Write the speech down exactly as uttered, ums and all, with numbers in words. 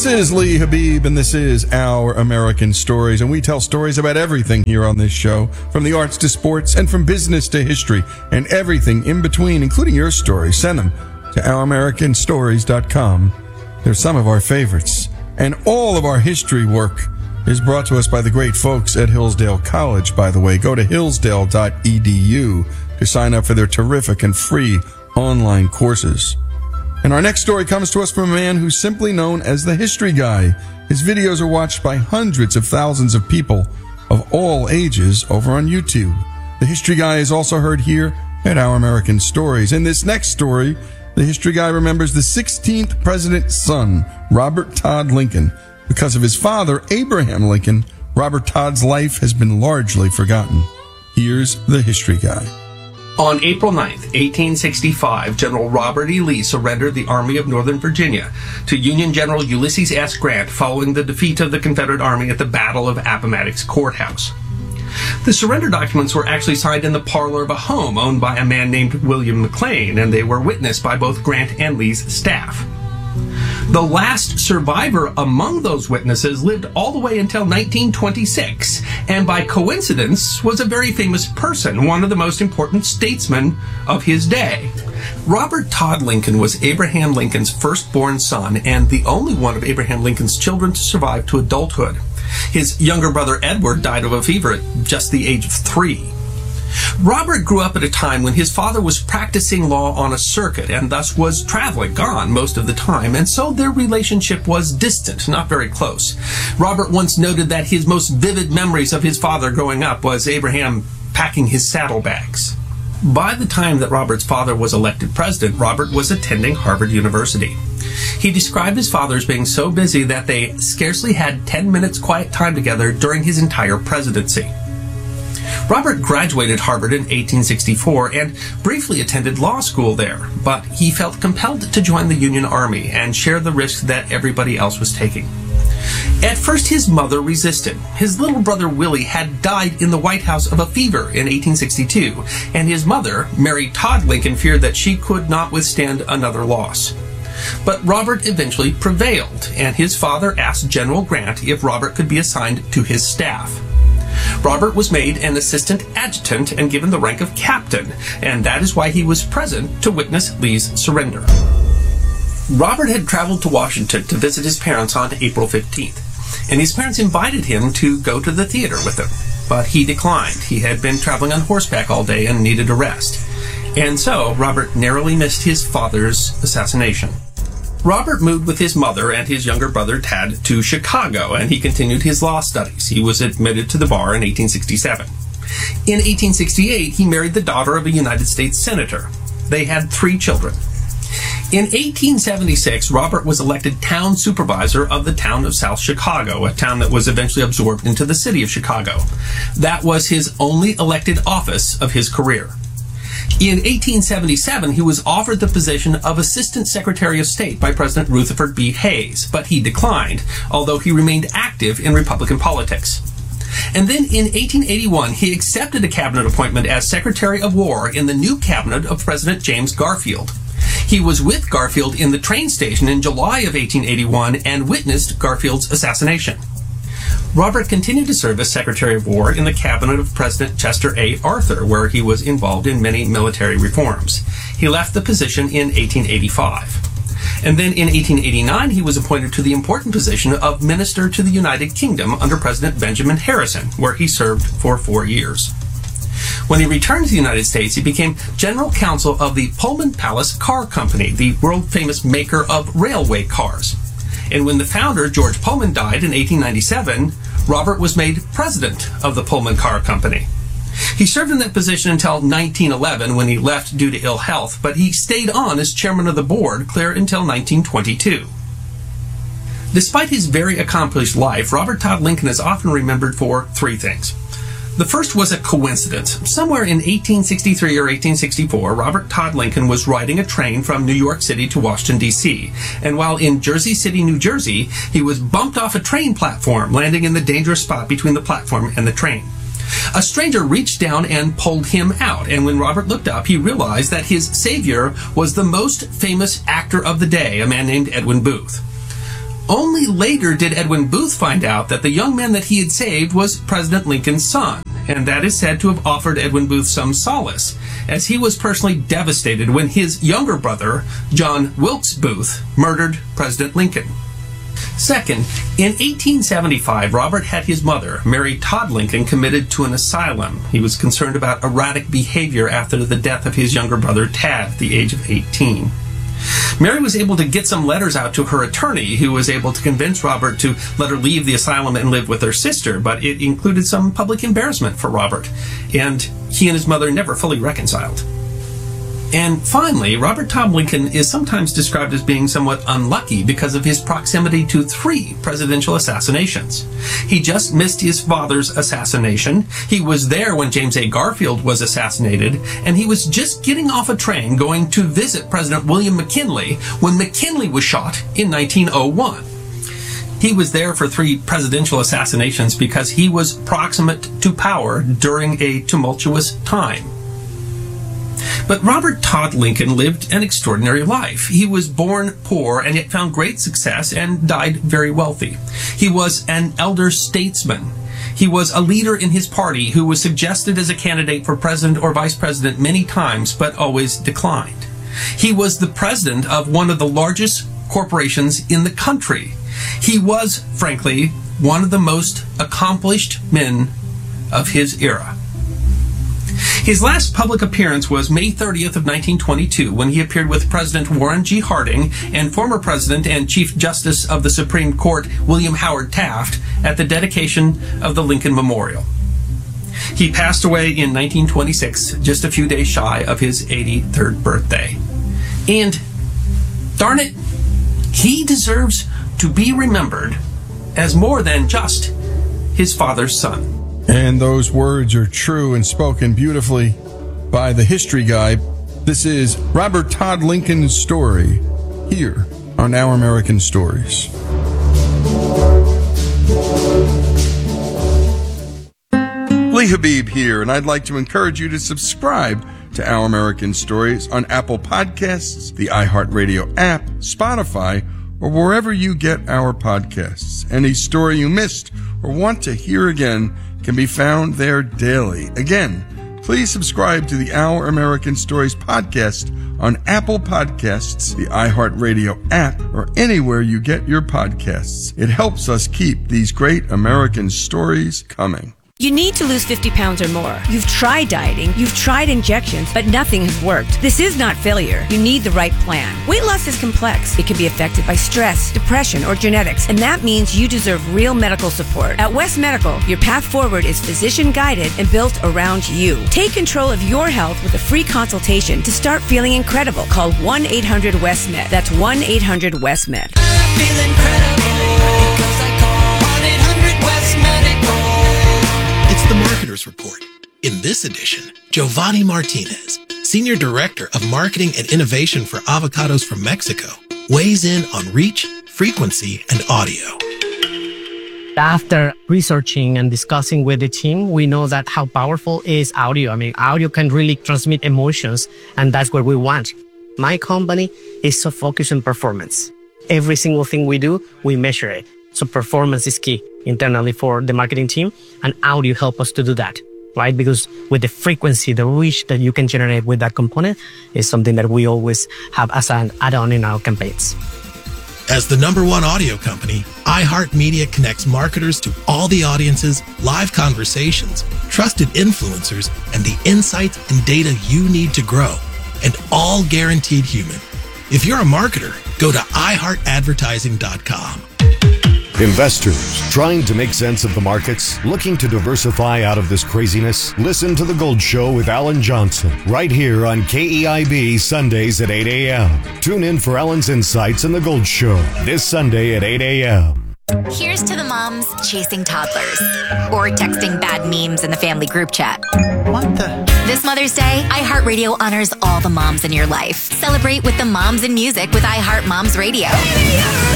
This is Lee Habib, and this is Our American Stories, and we tell stories about everything here on this show, from the arts to sports, and from business to history, and everything in between, including your stories. Send them to our american stories dot com. They're some of our favorites, and all of our history work is brought to us by the great folks at Hillsdale College, by the way. Go to hillsdale dot e d u to sign up for their terrific and free online courses. And our next story comes to us from a man who's simply known as the History Guy. His videos are watched by hundreds of thousands of people of all ages over on YouTube. The History Guy is also heard here at Our American Stories. In this next story, the History Guy remembers the sixteenth president's son, Robert Todd Lincoln. Because of his father, Abraham Lincoln, Robert Todd's life has been largely forgotten. Here's the History Guy. On April ninth, eighteen sixty-five, General Robert E. Lee surrendered the Army of Northern Virginia to Union General Ulysses S. Grant following the defeat of the Confederate Army at the Battle of Appomattox Courthouse. The surrender documents were actually signed in the parlor of a home owned by a man named William McLean, and they were witnessed by both Grant and Lee's staff. The last survivor among those witnesses lived all the way until nineteen twenty-six, and by coincidence was a very famous person, one of the most important statesmen of his day. Robert Todd Lincoln was Abraham Lincoln's firstborn son and the only one of Abraham Lincoln's children to survive to adulthood. His younger brother Edward died of a fever at just the age of three. Robert grew up at a time when his father was practicing law on a circuit and thus was traveling, gone most of the time, and so their relationship was distant, not very close. Robert once noted that his most vivid memories of his father growing up was Abraham packing his saddlebags. By the time that Robert's father was elected president, Robert was attending Harvard University. He described his father as being so busy that they scarcely had ten minutes quiet time together during his entire presidency. Robert graduated Harvard in eighteen sixty-four and briefly attended law school there, but he felt compelled to join the Union Army and share the risks that everybody else was taking. At first, his mother resisted. His little brother Willie had died in the White House of a fever in eighteen sixty-two, and his mother, Mary Todd Lincoln, feared that she could not withstand another loss. But Robert eventually prevailed, and his father asked General Grant if Robert could be assigned to his staff. Robert was made an assistant adjutant and given the rank of captain, and that is why he was present to witness Lee's surrender. Robert had traveled to Washington to visit his parents on April fifteenth, and his parents invited him to go to the theater with them, but he declined. He had been traveling on horseback all day and needed a rest, and so Robert narrowly missed his father's assassination. Robert moved with his mother and his younger brother Tad to Chicago, and he continued his law studies. He was admitted to the bar in eighteen sixty-seven. In eighteen sixty-eight, he married the daughter of a United States senator. They had three children. In eighteen seventy-six, Robert was elected town supervisor of the town of South Chicago, a town that was eventually absorbed into the city of Chicago. That was his only elected office of his career. In eighteen seventy-seven, he was offered the position of Assistant Secretary of State by President Rutherford B. Hayes, but he declined, although he remained active in Republican politics. And then in eighteen eighty-one, he accepted a cabinet appointment as Secretary of War in the new cabinet of President James Garfield. He was with Garfield in the train station in July of eighteen eighty-one and witnessed Garfield's assassination. Robert continued to serve as Secretary of War in the cabinet of President Chester A. Arthur, where he was involved in many military reforms. He left the position in eighteen eighty-five. And then in eighteen eighty-nine, he was appointed to the important position of Minister to the United Kingdom under President Benjamin Harrison, where he served for four years. When he returned to the United States, he became General Counsel of the Pullman Palace Car Company, the world-famous maker of railway cars. And when the founder, George Pullman, died in eighteen ninety-seven, Robert was made president of the Pullman Car Company. He served in that position until nineteen eleven, when he left due to ill health, but he stayed on as chairman of the board clear until nineteen twenty-two. Despite his very accomplished life, Robert Todd Lincoln is often remembered for three things. The first was a coincidence. Somewhere in eighteen sixty-three or eighteen sixty-four, Robert Todd Lincoln was riding a train from New York City to Washington, D C, and while in Jersey City, New Jersey, he was bumped off a train platform, landing in the dangerous spot between the platform and the train. A stranger reached down and pulled him out, and when Robert looked up, he realized that his savior was the most famous actor of the day, a man named Edwin Booth. Only later did Edwin Booth find out that the young man that he had saved was President Lincoln's son, and that is said to have offered Edwin Booth some solace, as he was personally devastated when his younger brother, John Wilkes Booth, murdered President Lincoln. Second, in eighteen seventy-five, Robert had his mother, Mary Todd Lincoln, committed to an asylum. He was concerned about erratic behavior after the death of his younger brother, Tad, at the age of eighteen. Mary was able to get some letters out to her attorney, who was able to convince Robert to let her leave the asylum and live with her sister, but it included some public embarrassment for Robert, and he and his mother never fully reconciled. And finally, Robert Todd Lincoln is sometimes described as being somewhat unlucky because of his proximity to three presidential assassinations. He just missed his father's assassination, he was there when James A. Garfield was assassinated, and he was just getting off a train going to visit President William McKinley when McKinley was shot in nineteen oh one. He was there for three presidential assassinations because he was proximate to power during a tumultuous time. But Robert Todd Lincoln lived an extraordinary life. He was born poor and yet found great success and died very wealthy. He was an elder statesman. He was a leader in his party who was suggested as a candidate for president or vice president many times, but always declined. He was the president of one of the largest corporations in the country. He was, frankly, one of the most accomplished men of his era. His last public appearance was May thirtieth of nineteen twenty-two, when he appeared with President Warren G. Harding and former President and Chief Justice of the Supreme Court, William Howard Taft, at the dedication of the Lincoln Memorial. He passed away in nineteen twenty-six, just a few days shy of his eighty-third birthday. And, darn it, he deserves to be remembered as more than just his father's son. And those words are true and spoken beautifully by the history guy. This is Robert Todd Lincoln's story here on Our American Stories. Lee Habib here, and I'd like to encourage you to subscribe to Our American Stories on Apple Podcasts, the iHeartRadio app, Spotify, or wherever you get our podcasts. Any story you missed or want to hear again can be found there daily. Again, please subscribe to the Our American Stories podcast on Apple Podcasts, the iHeartRadio app, or anywhere you get your podcasts. It helps us keep these great American stories coming. You need to lose fifty pounds or more. You've tried dieting, you've tried injections, but nothing has worked. This is not failure. You need the right plan. Weight loss is complex. It can be affected by stress, depression, or genetics, and that means you deserve real medical support. At West Medical, your path forward is physician-guided and built around you. Take control of your health with a free consultation to start feeling incredible. Call one eight hundred West Med. That's one eight hundred West Med. I feel incredible because I call one eight hundred West Medical. It's the Marketer's Report. In this edition, Giovanni Martinez, Senior Director of Marketing and Innovation for Avocados from Mexico, weighs in on reach, frequency, and audio. After researching and discussing with the team, we know that how powerful is audio. I mean, audio can really transmit emotions, and that's what we want. My company is so focused on performance. Every single thing we do, we measure it. So performance is key internally for the marketing team, and audio help us to do that, right? Because with the frequency, the reach that you can generate with that component is something that we always have as an add-on in our campaigns. As the number one audio company, iHeartMedia connects marketers to all the audiences, live conversations, trusted influencers, and the insights and data you need to grow, and all guaranteed human. If you're a marketer, go to i heart advertising dot com. Investors trying to make sense of the markets, looking to diversify out of this craziness? Listen to The Gold Show with Alan Johnson right here on K E I B Sundays at eight a.m. Tune in for Alan's insights in The Gold Show this Sunday at eight a.m. Here's to the moms chasing toddlers or texting bad memes in the family group chat. What the? This Mother's Day, iHeartRadio honors all the moms in your life. Celebrate with the moms in music with iHeart Moms Radio.